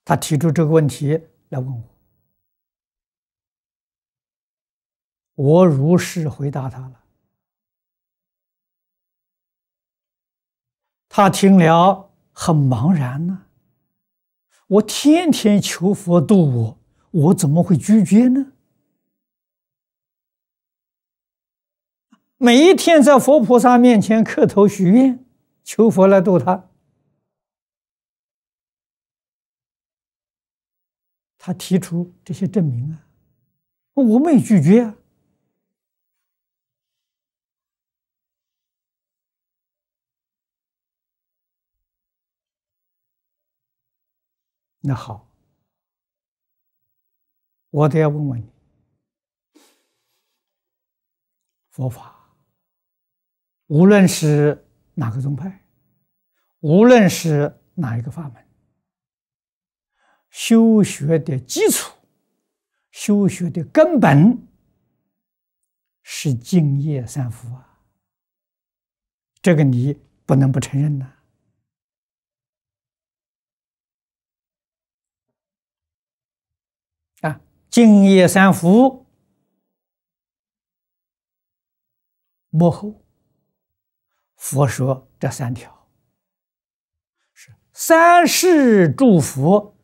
他提出这个问题来问我，我如实回答他了。他听了很茫然呢。我天天求佛度我，我怎么会拒绝呢？每一天在佛菩萨面前磕头许愿，求佛来度他。他提出这些证明啊，我没拒绝啊。那好，我得要问问你，佛法无论是哪个宗派，无论是哪一个法门，修学的基础、修学的根本是净业三福啊，这个你不能不承认呐。啊，净业三福幕后，佛说这3条是三世诸佛